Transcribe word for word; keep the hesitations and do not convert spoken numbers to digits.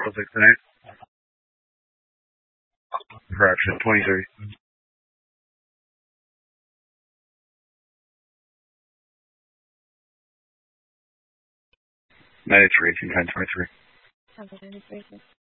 six eight. Correction, twenty-three. ninety-three, two ten twenty-three. ninety-three.